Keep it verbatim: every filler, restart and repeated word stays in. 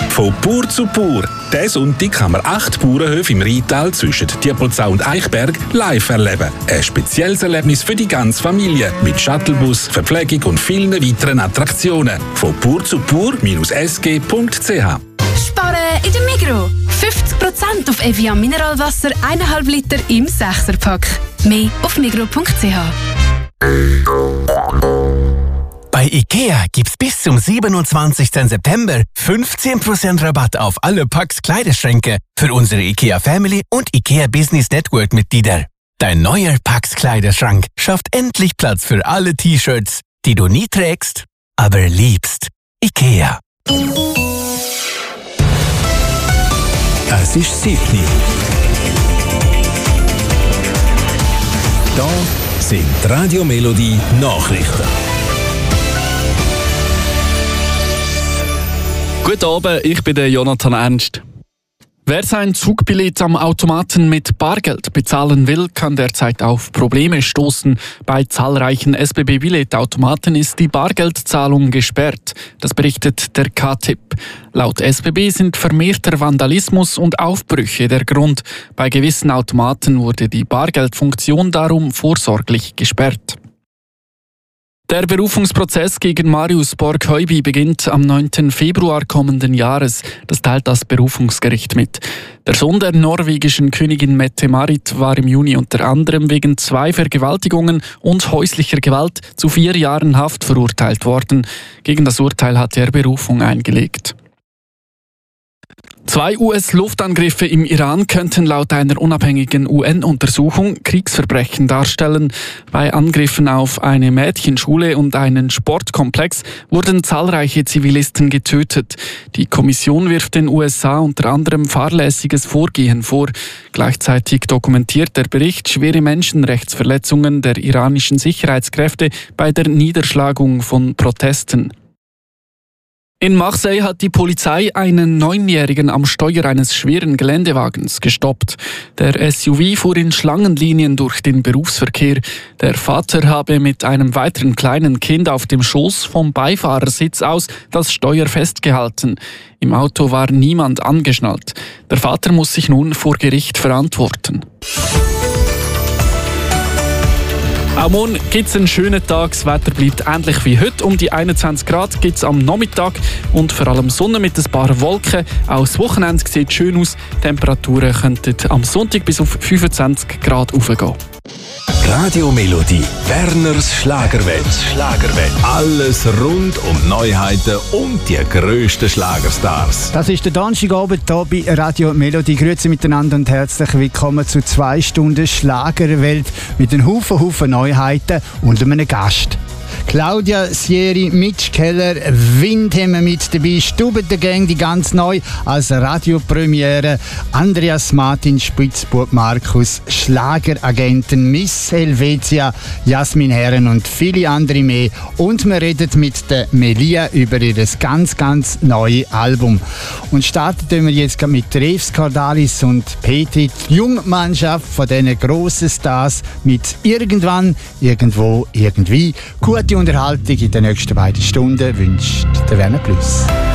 Von Pur zu Pur. Diesen Sonntag kann man acht Bauernhöfe im Rheintal zwischen Diepolzau und Eichberg live erleben. Ein spezielles Erlebnis für die ganze Familie mit Shuttlebus, Verpflegung und vielen weiteren Attraktionen. Von pur zu pur s g punkt c h. Sparen in der Migros. fünfzig Prozent auf Evian Mineralwasser eineinhalb Liter im Sechser-Pack. Mehr auf migros punkt c h. Bei IKEA gibt's bis zum siebenundzwanzigsten September fünfzehn Prozent Rabatt auf alle Packs Kleiderschränke für unsere IKEA Family und IKEA Business Network Mitglieder. Dein neuer Packs Kleiderschrank schafft endlich Platz für alle T-Shirts, die du nie trägst, aber liebst. IKEA. Es ist Sydney. Da sind Radio Melodie Nachrichten. Guten Abend, ich bin der Jonathan Ernst. Wer sein Zugbillett am Automaten mit Bargeld bezahlen will, kann derzeit auf Probleme stoßen. Bei zahlreichen S B B-Billettautomaten ist die Bargeldzahlung gesperrt. Das berichtet der K-Tipp. Laut S B B sind vermehrter Vandalismus und Aufbrüche der Grund. Bei gewissen Automaten wurde die Bargeldfunktion darum vorsorglich gesperrt. Der Berufungsprozess gegen Marius Borg-Heubi beginnt am neunten Februar kommenden Jahres. Das teilt das Berufungsgericht mit. Der Sohn der norwegischen Königin Mette-Marit war im Juni unter anderem wegen zwei Vergewaltigungen und häuslicher Gewalt zu vier Jahren Haft verurteilt worden. Gegen das Urteil hat er Berufung eingelegt. Zwei U S-Luftangriffe im Iran könnten laut einer unabhängigen U N-Untersuchung Kriegsverbrechen darstellen. Bei Angriffen auf eine Mädchenschule und einen Sportkomplex wurden zahlreiche Zivilisten getötet. Die Kommission wirft den U S A unter anderem fahrlässiges Vorgehen vor. Gleichzeitig dokumentiert der Bericht schwere Menschenrechtsverletzungen der iranischen Sicherheitskräfte bei der Niederschlagung von Protesten. In Marseille hat die Polizei einen Neunjährigen am Steuer eines schweren Geländewagens gestoppt. Der S U V fuhr in Schlangenlinien durch den Berufsverkehr. Der Vater habe mit einem weiteren kleinen Kind auf dem Schoß vom Beifahrersitz aus das Steuer festgehalten. Im Auto war niemand angeschnallt. Der Vater muss sich nun vor Gericht verantworten. Auch morgen gibt es einen schönen Tag. Das Wetter bleibt ähnlich wie heute. Um die einundzwanzig Grad gibt es am Nachmittag und vor allem Sonne mit ein paar Wolken. Auch das Wochenende sieht schön aus. Die Temperaturen könnten am Sonntag bis auf fünfundzwanzig Grad hochgehen. Radio Melodie, Werners Schlagerwelt. Schlagerwelt. Alles rund um Neuheiten und die grössten Schlagerstars. Das ist der Donnerstagabend hier bei Radio Melodie. Grüezi miteinander und herzlich willkommen zu zwei Stunden Schlagerwelt mit einem Haufen, Haufen Neuheiten und einem Gast. Claudia Sieri, Mitch Keller, Wind haben wir mit dabei, Stube der Gang, die ganz neu als Radiopremiere, Andreas Martin, Spitzbub Markus, Schlageragenten, Miss Helvetia, Jasmin Herren und viele andere mehr. Und wir reden mit der Melia über ihr ganz, ganz neues Album. Und starten wir jetzt mit Reves Cordalis und Petri, die Jungmannschaft von diesen grossen Stars mit Irgendwann, Irgendwo, Irgendwie. Gute Unterhaltung in den nächsten beiden Stunden wünscht der Werner Plus.